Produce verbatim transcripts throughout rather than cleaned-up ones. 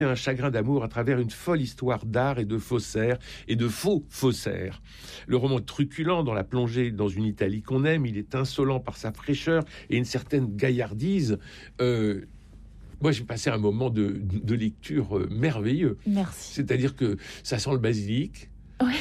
un chagrin d'amour à travers une folle histoire d'art et de faussaires et de faux faussaires. Le roman truculent dans la plongée dans une Italie qu'on aime, il est insolent par sa fraîcheur et une certaine gaillardise. Euh, moi, j'ai passé un moment de, de lecture euh, merveilleux. Merci. C'est-à-dire que ça sent le basilic. Oui.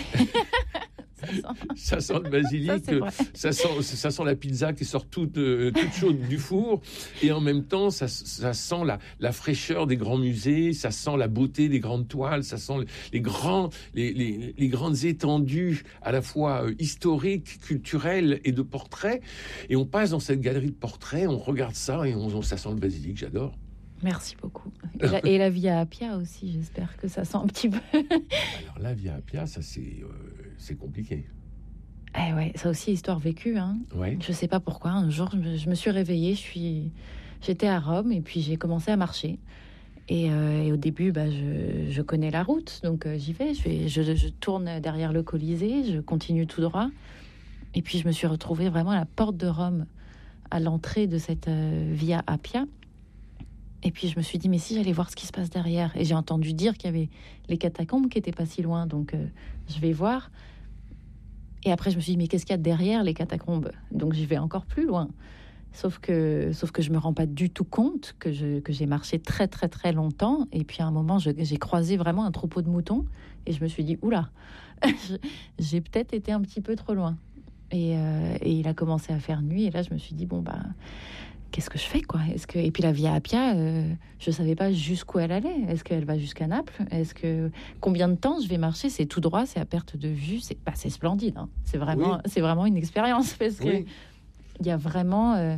Ça sent... ça sent le basilic, ça, ça, sent, ça sent la pizza qui sort toute, euh, toute chaude du four, et en même temps, ça, ça sent la, la fraîcheur des grands musées, ça sent la beauté des grandes toiles, ça sent les, grands, les, les, les grandes étendues à la fois euh, historiques, culturelles et de portraits. Et on passe dans cette galerie de portraits, on regarde ça et on, on, ça sent le basilic, j'adore. Merci beaucoup. Et la, et la Via Appia aussi, j'espère que ça sent un petit peu. Alors la Via Appia, ça c'est, euh, c'est compliqué. Eh ouais, ça aussi, histoire vécue. Hein. Ouais. Je sais pas pourquoi. Un jour, je me, je me suis réveillée, je suis, j'étais à Rome et puis j'ai commencé à marcher. Et, euh, et au début, bah, je, je connais la route, donc euh, j'y vais. Je, vais je, je tourne derrière le Colisée, je continue tout droit. Et puis je me suis retrouvée vraiment à la porte de Rome, à l'entrée de cette euh, Via Appia. Et puis je me suis dit, mais si j'allais voir ce qui se passe derrière. Et j'ai entendu dire qu'il y avait les catacombes qui étaient pas si loin, donc euh, je vais voir. Et après je me suis dit, mais qu'est-ce qu'il y a derrière les catacombes? Donc j'y vais encore plus loin. Sauf que, sauf que je me rends pas du tout compte que, je, que j'ai marché très très très longtemps. Et puis à un moment, je, j'ai croisé vraiment un troupeau de moutons. Et je me suis dit, oula, j'ai peut-être été un petit peu trop loin. Et, euh, et il a commencé à faire nuit. Et là, je me suis dit, bon, bah... qu'est-ce que je fais, quoi? Est-ce que... Et puis la Via Appia, euh, je ne savais pas jusqu'où elle allait. Est-ce qu'elle va jusqu'à Naples? Est-ce que... Combien de temps je vais marcher? C'est tout droit, c'est à perte de vue. C'est, bah, c'est splendide. Hein. C'est, vraiment... Oui. c'est vraiment une expérience parce que oui. Il y a vraiment... Euh,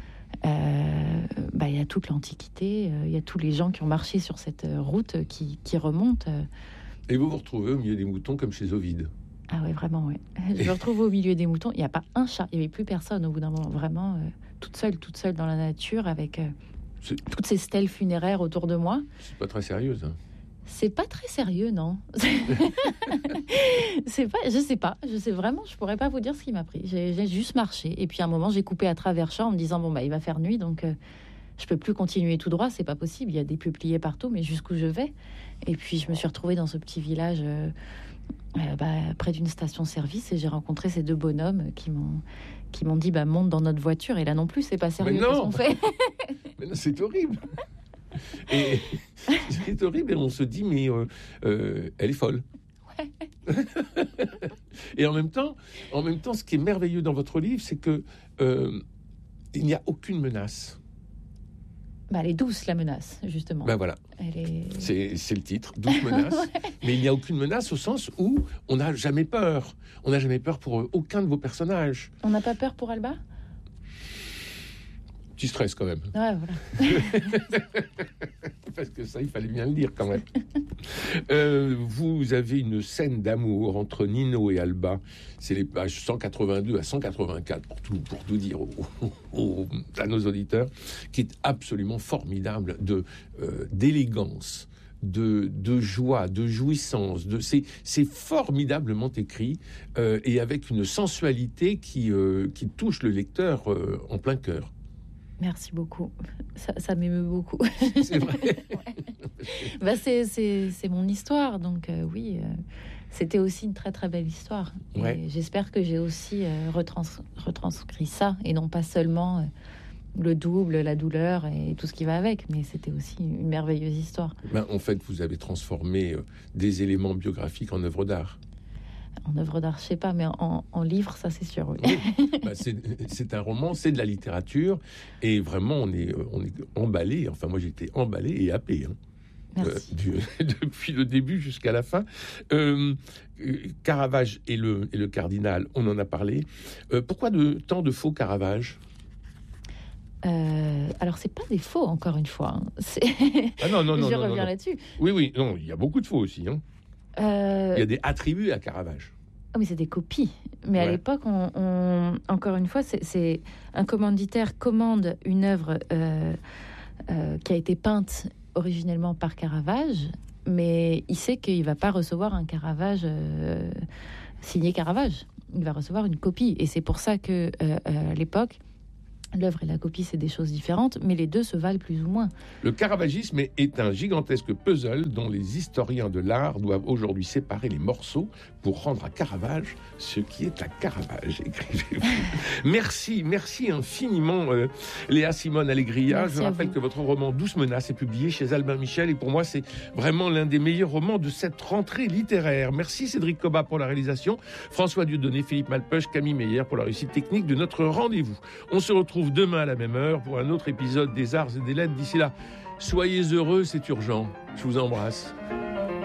euh, bah, il y a toute l'Antiquité, euh, il y a tous les gens qui ont marché sur cette route qui, qui remonte. Euh... Et vous vous retrouvez au milieu des moutons comme chez Ovide. Ah oui, vraiment, oui. Je me retrouve au milieu des moutons. Il n'y a pas un chat. Il n'y avait plus personne au bout d'un moment. Vraiment, euh, toute seule, toute seule dans la nature, avec euh, toutes ces stèles funéraires autour de moi. C'est pas très sérieux, ça. C'est pas très sérieux, non. C'est pas, je sais pas. Je sais vraiment, je pourrais pas vous dire ce qui m'a pris. J'ai, j'ai juste marché. Et puis à un moment, j'ai coupé à travers champ en me disant, bon, bah, il va faire nuit, donc... Euh, je peux plus continuer tout droit, c'est pas possible. Il y a des peupliers partout, mais jusqu'où je vais? Et puis je me suis retrouvée dans ce petit village euh, euh, bah, près d'une station-service et j'ai rencontré ces deux bonhommes qui m'ont qui m'ont dit bah monte dans notre voiture. Et là non plus, c'est pas sérieux ce qu'on fait. Mais non, c'est horrible. Et c'est horrible et on se dit mais euh, euh, elle est folle. Ouais. Et en même temps, en même temps, ce qui est merveilleux dans votre livre, c'est que euh, il n'y a aucune menace. Bah, elle est douce, la menace, justement. Ben voilà. Elle est... c'est, c'est le titre, douce menace. Ouais. Mais il n'y a aucune menace au sens où on n'a jamais peur. On n'a jamais peur pour aucun de vos personnages. On n'a pas peur pour Alba ? Tu stresses quand même. Ouais, voilà. Parce que ça, il fallait bien le dire quand même. euh, vous avez une scène d'amour entre Nino et Alba. C'est les pages cent quatre-vingt-deux à cent quatre-vingt-quatre, pour tout, pour tout dire aux, aux, à nos auditeurs, qui est absolument formidable de, euh, d'élégance, de, de joie, de jouissance. De, c'est, c'est formidablement écrit euh, et avec une sensualité qui, euh, qui touche le lecteur euh, en plein cœur. Merci beaucoup. Ça, ça m'émeut beaucoup. C'est vrai. Ouais. Bah c'est, c'est, c'est mon histoire, donc euh, oui, euh, c'était aussi une très très belle histoire. Et ouais. J'espère que j'ai aussi euh, retrans- retranscrit ça, et non pas seulement euh, le double, la douleur et tout ce qui va avec, mais c'était aussi une merveilleuse histoire. Ben, en fait, vous avez transformé euh, des éléments biographiques en œuvre d'art. En œuvre d'art, je sais pas, mais en, en livre, ça c'est sûr. Oui. Oui. Bah, c'est, c'est un roman, c'est de la littérature, et vraiment on est, on est emballé. Enfin, moi j'étais emballé et happé. Hein. Merci. Euh, du, depuis le début jusqu'à la fin. Euh, Caravage et le, et le cardinal, on en a parlé. Euh, pourquoi de, tant de faux Caravage ? Euh, alors c'est pas des faux, encore une fois. Hein. C'est... Ah non, non, non. Je non, reviens non, non. là-dessus. Oui, oui, non, il y a beaucoup de faux aussi. Hein. Euh... Il y a des attributs à Caravage. Oh, mais c'est des copies. Mais ouais. À l'époque, on, on, encore une fois, c'est, c'est un commanditaire commande une œuvre euh, euh, qui a été peinte originellement par Caravage, mais il sait qu'il va pas recevoir un Caravage euh, signé Caravage. Il va recevoir une copie, et c'est pour ça que euh, à l'époque, L'œuvre et la copie, c'est des choses différentes, mais les deux se valent plus ou moins. Le caravagisme est un gigantesque puzzle dont les historiens de l'art doivent aujourd'hui séparer les morceaux pour rendre à Caravage ce qui est à Caravage, écrivez-vous. Merci, merci infiniment euh, Léa Simone Allegria. Merci Je rappelle que votre roman Douce Menace est publié chez Albin Michel et pour moi c'est vraiment l'un des meilleurs romans de cette rentrée littéraire. Merci Cédric Cobat pour la réalisation, François Dieudonné, Philippe Malpeuch, Camille Meyer pour la réussite technique de notre rendez-vous. On se retrouve demain à la même heure pour un autre épisode des Arts et des Lettres. D'ici là, soyez heureux, c'est urgent. Je vous embrasse.